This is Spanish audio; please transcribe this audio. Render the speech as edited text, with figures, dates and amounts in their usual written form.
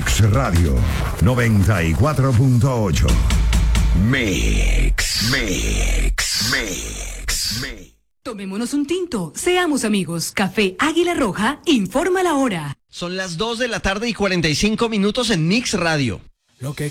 Mix Radio 94.8. Mix. Tomémonos un tinto, seamos amigos. Café Águila Roja informa la hora. Son las 2 de la tarde y 45 minutos en Mix Radio. Lo que